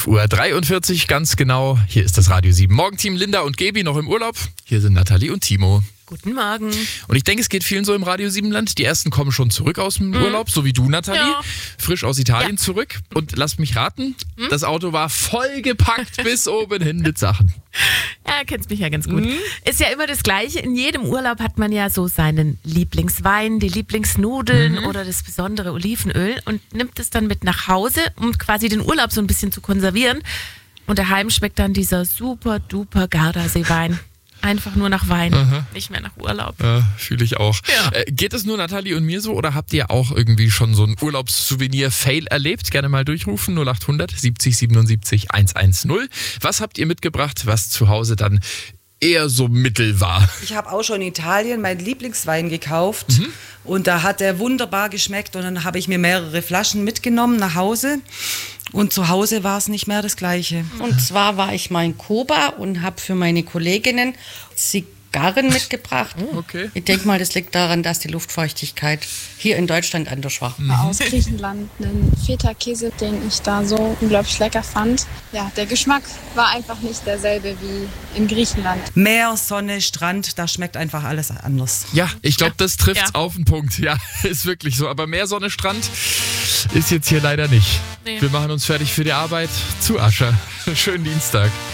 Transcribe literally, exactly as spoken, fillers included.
fünf Uhr dreiundvierzig, ganz genau. Hier ist das Radio sieben. Morgenteam Linda und Gaby noch im Urlaub. Hier sind Nathalie und Timo. Guten Morgen. Und ich denke, es geht vielen so im Radio sieben Land. Die ersten kommen schon zurück aus dem mhm. Urlaub, so wie du, Nathalie. Ja. Frisch aus Italien ja. zurück. Und lasst mich raten, mhm. das Auto war vollgepackt bis oben hin mit Sachen. Ja, kennst mich ja ganz gut. Mhm. Ist ja immer das Gleiche. In jedem Urlaub hat man ja so seinen Lieblingswein, die Lieblingsnudeln mhm. oder das besondere Olivenöl und nimmt es dann mit nach Hause, um quasi den Urlaub so ein bisschen zu konservieren. Und daheim schmeckt dann dieser super duper Gardasee-Wein. Einfach nur nach Wein, aha. nicht mehr nach Urlaub. Ja, fühle ich auch. Ja. Äh, geht es nur Nathalie und mir so oder habt ihr auch irgendwie schon so ein Urlaubssouvenir-Fail erlebt? Gerne mal durchrufen, null acht hundert siebzig siebenundsiebzig hundertzehn. Was habt ihr mitgebracht, was zu Hause dann eher so mittel war? Ich habe auch schon in Italien meinen Lieblingswein gekauft mhm. und da hat der wunderbar geschmeckt und dann habe ich mir mehrere Flaschen mitgenommen nach Hause. Und zu Hause war es nicht mehr das Gleiche. Und zwar war ich mal in Kuba und habe für meine Kolleginnen Zigarren mitgebracht. Oh, okay. Ich denke mal, das liegt daran, dass die Luftfeuchtigkeit hier in Deutschland anders war. Mhm. Aus Griechenland einen Feta-Käse, den ich da so unglaublich lecker fand. Ja, der Geschmack war einfach nicht derselbe wie in Griechenland. Meer, Sonne, Strand, da schmeckt einfach alles anders. Ja, ich glaube, das trifft Ja. auf den Punkt. Ja, ist wirklich so. Aber Meer, Sonne, Strand ist jetzt hier leider nicht. Nee. Wir machen uns fertig für die Arbeit. Zu Ascher. Schönen Dienstag.